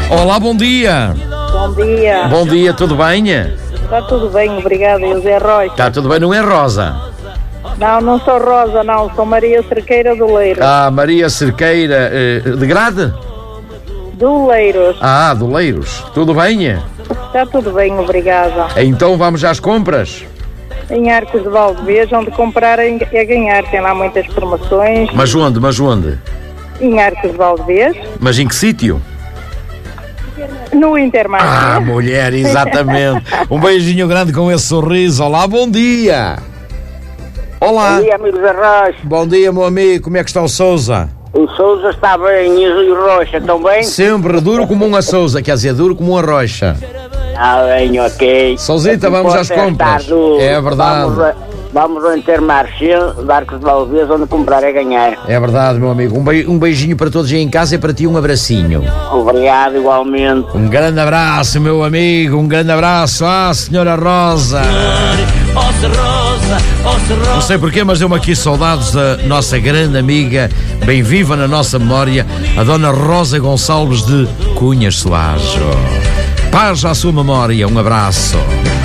Olá, bom dia. Bom dia. Bom dia, tudo bem? Está tudo bem, obrigada. Eu Zé Rocha. Está tudo bem, não é Rosa? Não sou Rosa, não. Sou Maria Cerqueira do Leiro. Ah, Maria Cerqueira, de Grade? Do Leiros. Ah, do Leiros. Tudo bem? Está tudo bem, obrigada. Então vamos às compras? Em Arcos de Valdevez, onde comprar é ganhar. Tem lá muitas promoções. Mas onde? Em Arcos de Valdevez. Mas em que sítio? No Intermarché. Ah, mulher, exatamente. Um beijinho grande com esse sorriso. Olá, bom dia. Olá. Bom dia, amigo Zé Rocha. Bom dia, meu amigo. Como é que está o Sousa? O Sousa está bem e o Rocha estão bem? Sempre duro como uma Sousa, quer dizer, duro como uma rocha. Ah, bem, ok. Souzita, vamos às compras. É verdade. Vamos ao Intermarché de Arcos de Valdevez, onde comprar é ganhar. É verdade, meu amigo. Um beijinho para todos aí em casa e para ti um abracinho. Obrigado, igualmente. Um grande abraço, meu amigo. Um grande abraço à senhora Rosa. Não sei porquê, mas deu-me aqui saudades da nossa grande amiga, bem viva na nossa memória, a dona Rosa Gonçalves de Cunhas Soares. Paz à sua memória, um abraço.